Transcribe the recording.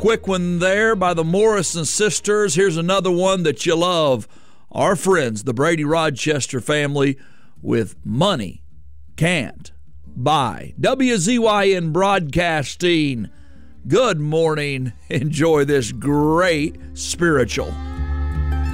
Quick one there by the Morrison sisters. Here's another one that you love. Our friends, the Brady Rochester family, with Money Can't Buy. WZYN Broadcasting. Good morning. Enjoy this great spiritual.